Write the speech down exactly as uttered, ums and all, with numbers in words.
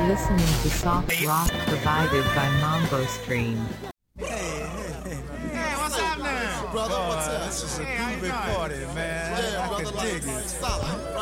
listening to soft rock provided by Mambo Stream. Hey, hey, hey. Hey, what's up now? Brother, what's up? This is a groovy party, man. Yeah, I can dig it.